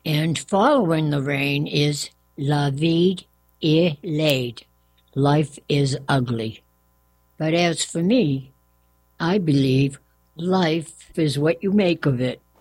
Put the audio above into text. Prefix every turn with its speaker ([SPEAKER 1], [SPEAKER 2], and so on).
[SPEAKER 1] And following the rain is La vie est laid. Life is ugly. But as for me, I believe life is what you make of it.